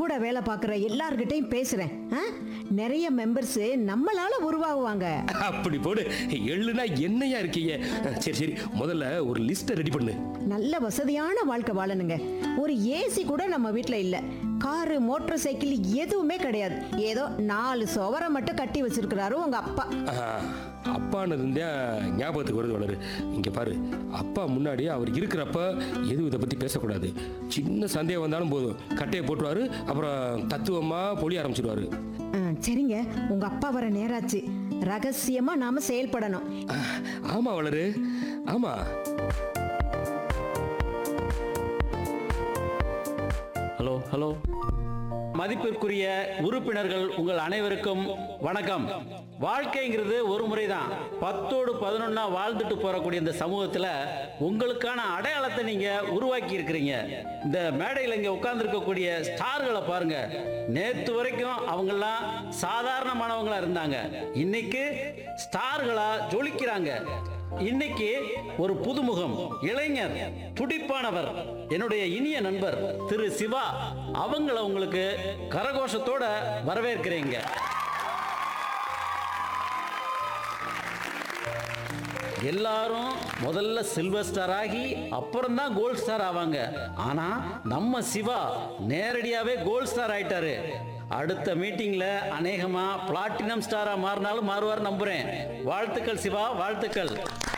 கூட வேலை பார்க்குற எல்லார்கிட்டையும் பேசுறேன். நிறைய மெம்பர்ஸ் நம்மளால உருவாகுவாங்க. அப்படி போடு. எள்ளுனா என்னையா இருக்கீங்க? சரி சரி, முதல்ல ஒரு லிஸ்ட்டை ரெடி பண்ணு. நல்ல வசதியான வாழ்க்கை வாழணுங்க. ஒரு ஏசி கூட நம்ம வீட்ல இல்ல. காரு, மோட்டார் சைக்கிள் எதுவுமே கிடையாது. ஏதோ 4 சுவரை மட்டும் கட்டி வச்சிருக்கிறாரு உங்க அப்பா. அப்பான்னு இருந்தா ஞாபகத்துக்கு வருது வளரு. இங்க பாரு, அப்பா முன்னாடி அவர் இருக்கிறப்ப எதுவும் இதை பத்தி பேசக்கூடாது. சின்ன சந்தேகம் வந்தாலும் போதும், கட்டையை போட்டுருவாரு. அப்புறம் தத்துவமா பொழிய ஆரம்பிச்சிடுவாரு. சரிங்க, உங்க அப்பா வர நேராச்சு. ரகசியமா நாம செயல்படணும். ஆமா வளரு, ஆமா. ஹலோ ஹலோ, மதிப்பிற்குரிய உறுப்பினர்கள் உங்கள் அனைவருக்கும் வணக்கம். வாழ்க்கைங்கிறது ஒரு முறை தான். 10ஓடு 11 வாழ்ந்துட்டு போறக்கூடிய இந்த சமூகத்தில் உங்களுக்கான அடையாளத்தை நீங்க உருவாக்கி இருக்கிறீங்க. இந்த மேடையில் இங்க உட்கார்ந்து இருக்கக்கூடிய ஸ்டார்களை பாருங்க. நேற்று வரைக்கும் அவங்கெல்லாம் சாதாரணமானவங்களா இருந்தாங்க. இன்னைக்கு ஸ்டார்களா ஜொலிக்கிறாங்க. இன்னைக்கு ஒரு புதுமுகம், இளைஞர், துடிப்பானவர், என்னுடைய இனிய நண்பர் திரு சிவா அவங்கள உங்களுக்கு கரகோஷத்தோட வரவேற்கிறீங்க. எல்லாரும் முதல்ல சில்வர் ஸ்டார் ஆகி அப்புறம் தான் கோல்ட் ஸ்டார் ஆவாங்க. ஆனா நம்ம சிவா நேரடியாவே கோல்ட் ஸ்டார் ஆயிட்டாரு. அடுத்த மீட்டிங்ல அநேகமா பிளாட்டினம் ஸ்டாரா மாறினாலும் மாறுவார் நம்புறேன். வாழ்த்துக்கள் சிவா, வாழ்த்துக்கள்.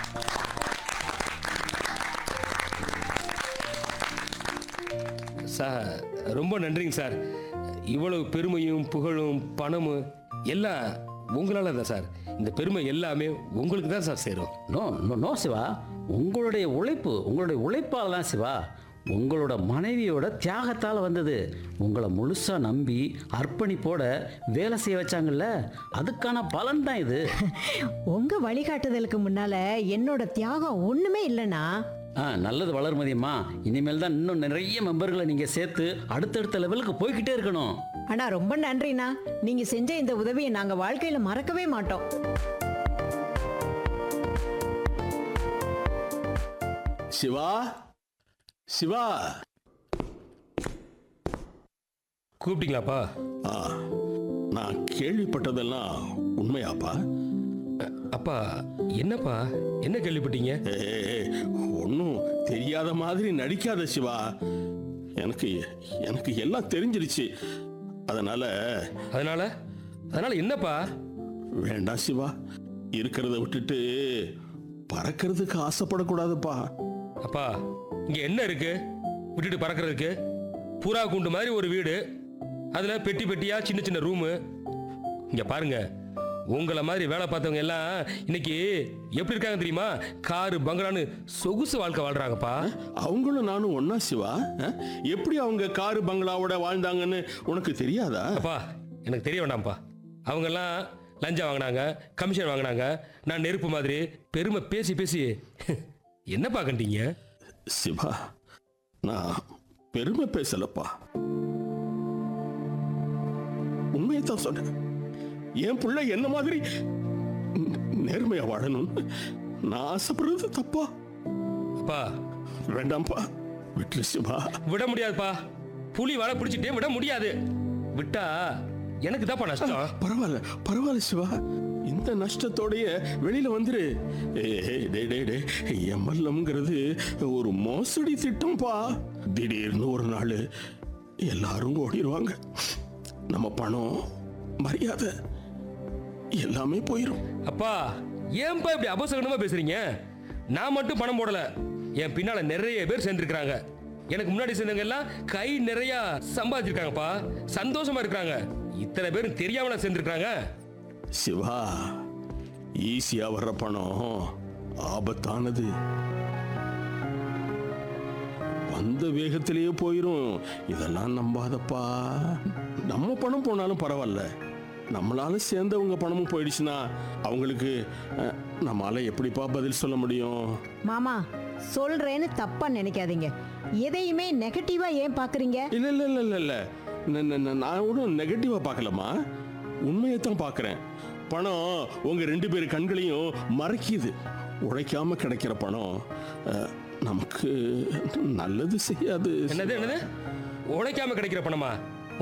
சார் ரொம்ப நன்றிங்க சார். இவ்வளவு பெருமையும் புகழும் பணமும் எல்லாம் உங்களால தான் சார். இந்த பெருமை எல்லாமே உங்களுக்கு தான் சார் சேரும். நோ நோ நோ சிவா, உங்களுடைய உழைப்பால் தான் சிவா. உங்களோட மனைவியோட தியாகத்தால் வந்தது. உங்களை முழுசா நம்பி அர்ப்பணிப்போட வேலை செய்ய வச்சாங்கல்ல, அதுக்கான பலன் தான் இது. உங்க வழிகாட்டுதலுக்கு முன்னால என்னோட தியாகம் ஒண்ணுமே இல்லைன்னா. நல்லது வளர்மதியம்மா. இனிமேல் தான் இன்னும் நிறைய மெம்பர்களை நீங்க சேர்த்து அடுத்தடுத்த லெவலுக்கு போய்கிட்டே இருக்கணும். ஆனா ரொம்ப நன்றிண்ணா. நீங்க செஞ்ச இந்த உதவியை நாங்க வாழ்க்கையில மறக்கவே மாட்டோம். சிவா, சிவா, கூப்பிட்டீங்களாப்பா? நான் கேள்விப்பட்டதெல்லாம் உண்மையாப்பா? அப்பா என்னப்பா, என்ன கேள்விப்பட்டீங்க? ஒன்றும் தெரியாத மாதிரி நடிக்காத சிவா. எனக்கு எனக்கு எல்லாம் தெரிஞ்சிருச்சு. அதனால என்னப்பா? வேண்டாம் சிவா, இருக்கிறத விட்டுட்டு பறக்கிறதுக்கு ஆசைப்படக்கூடாதுப்பா. அப்பா, இங்க என்ன இருக்கு விட்டுட்டு பறக்கிறதுக்கு? புறா கூண்டு மாதிரி ஒரு வீடு, அதுல பெட்டி பெட்டியா சின்ன சின்ன ரூமு. இங்க பாருங்க, உங்களை மாதிரி வேலை பார்த்தவங்க எல்லாம் இன்னைக்கு எப்படி இருக்காங்க தெரியுமா? காரு பங்களான்னு சொகுசு வாழ்க்கை வாழ்றாங்கப்பா. அவங்களும் நானும் ஒன்னா சிவா? எப்படி அவங்க காரு பங்களாவோட வாழ்ந்தாங்கன்னு உனக்கு தெரியாதா? அப்பா, எனக்கு தெரிய வேண்டாம்ப்பா. அவங்க எல்லாம் லஞ்சம் வாங்கினாங்க, கமிஷன் வாங்கினாங்க. நான் நெருப்பு மாதிரி பெருமை பேசி பேசி என்னப்பா கண்டீங்க? சிவா, நான் பெருமை பேசலப்பா, உண்மையை தான் சொன்னேன். என் பிள்ளை என்ன மாதிரி நேர்மையா வாழணும் நான் ஆசைப்படுறது தப்பா? அப்பா வேண்டாம்ப்பா, விட்டு சிவா. விட முடியாதுப்பா. புலி வலை பிடிச்சிட்டே விட முடியாது. விட்டா எனக்கு தான்ப்பா நஷ்டம். பரவாயில்ல பரவாயில்ல சிவா, இந்த நஷ்டத்தோடைய வெளியில வந்துரு. எம்எல்ஏங்கிறது ஒரு மோசடி திட்டம்ப்பா. திடீர்னு ஒரு நாள் எல்லாரும் ஓடிடுவாங்க. நம்ம பணம், மரியாதை எல்லாமே போயிடும். அப்பா, ஏன்பா இப்படி அபசகனமா பேசுறீங்க? நான் மட்டும் பணம் போடல, என் பின்னால நிறைய பேர் சேர்ந்துருக்காங்க. எனக்கு முன்னாடி சேர்ந்தவங்க எல்லாம் கை நிறைய சம்பாதிச்சிருக்காங்கப்பா, சந்தோஷமா இருக்காங்க. இத்தனை பேரும் தெரியாமல சேர்ந்துருக்காங்க. சிவா, ஈஸியா வர்ற பணம் ஆபத்தானது. வந்த வேகத்திலேயே போயிரும். இதெல்லாம் நம்பாதப்பா. நம்ம பணம் போனாலும் பரவாயில்ல, நம்மளால சேர்ந்தவங்க பணமும் போயிடுச்சுன்னா அவங்களுக்கு நம்மளால எப்படிப்பா பதில் சொல்ல முடியும்? மாமா, சொல்றேன்னு தப்பா நினைக்காதீங்க. எதையுமே நெகட்டிவா ஏன் பாக்குறீங்க? இல்ல இல்ல இல்ல இல்ல இல்ல, நான் ஒன்றும் நெகட்டிவா பார்க்கலமா, உண்மையை தான் பார்க்குறேன். பணம் உங்க 2 பேர் கண்களையும் மறைக்குது. உழைக்காம கிடைக்கிற பணம் நமக்கு நல்லது செய்யாது. என்னது உழைக்காம கிடைக்கிற பணமா?